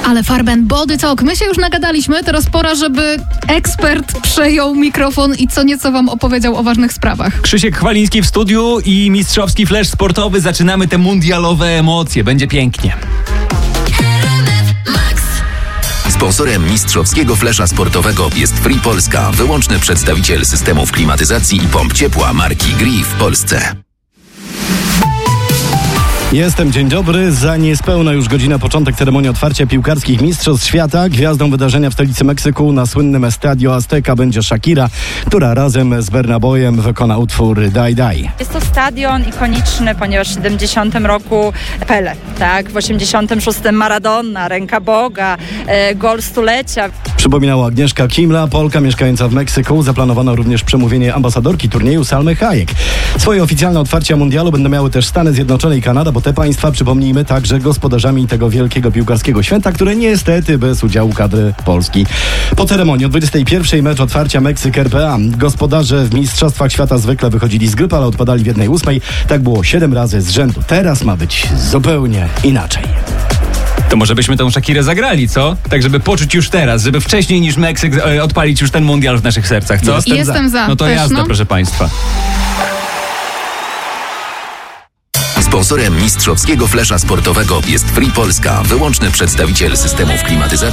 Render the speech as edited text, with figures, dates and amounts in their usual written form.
Ale Farben Body Talk. My się już nagadaliśmy, teraz pora, żeby ekspert przejął mikrofon i co nieco wam opowiedział o ważnych sprawach. Krzysiek Chwaliński w studiu i mistrzowski flash sportowy. Zaczynamy te mundialowe emocje. Będzie pięknie. Sponsorem mistrzowskiego flesza sportowego jest Free Polska, wyłączny przedstawiciel systemów klimatyzacji i pomp ciepła marki Gree w Polsce. Jestem, dzień dobry. Za niespełna już godzina początek ceremonii otwarcia piłkarskich Mistrzostw Świata. Gwiazdą wydarzenia w stolicy Meksyku na słynnym Estadio Azteca będzie Shakira, która razem z Bernaboyem wykona utwór Daj Daj. Jest to stadion ikoniczny, ponieważ w 70 roku Pele, tak? W 86 Maradona, Ręka Boga, gol stulecia. Przypominała Agnieszka Kimla, Polka mieszkająca w Meksyku. Zaplanowano również przemówienie ambasadorki turnieju Salmy Hayek. Swoje oficjalne otwarcia mundialu będą miały też Stany Zjednoczone i Kanada, bo te państwa, przypomnijmy, także gospodarzami tego wielkiego piłkarskiego święta, które niestety bez udziału kadry Polski. Po ceremonii o 21 mecz otwarcia Meksyk-RPA. Gospodarze w Mistrzostwach Świata zwykle wychodzili z grupy, ale odpadali w 1/8. Tak było 7 razy z rzędu. Teraz ma być zupełnie inaczej. To może byśmy tą Shakirę zagrali, co? Tak, żeby poczuć już teraz, żeby wcześniej niż Meksyk odpalić już ten mundial w naszych sercach, co? Jestem za. No to też, jazda, proszę państwa. Sponsorem mistrzowskiego flesza sportowego jest Free Polska, wyłączny przedstawiciel systemów klimatyzacji